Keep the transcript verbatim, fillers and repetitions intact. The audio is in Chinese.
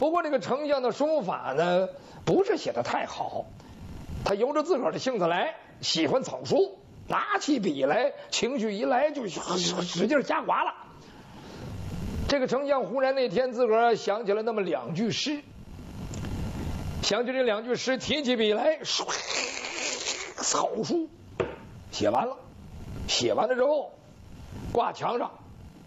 不过这个丞相的书法呢，不是写的太好，他由着自个儿的性子来，喜欢草书，拿起笔来，情绪一来就使劲瞎划了。这个丞相忽然那天自个儿想起了那么两句诗，想起这两句诗，提起笔来，草书写完了，写完了之后挂墙上。